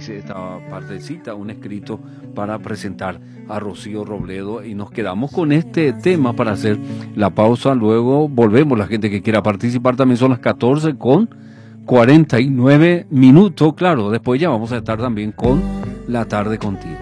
hice esta partecita, un escrito para presentar a Rocío Robledo, y nos quedamos con este tema para hacer la pausa. Luego volvemos, la gente que quiera participar también. Son las 14:49. Claro, después ya vamos a estar también con La Tarde Contigo.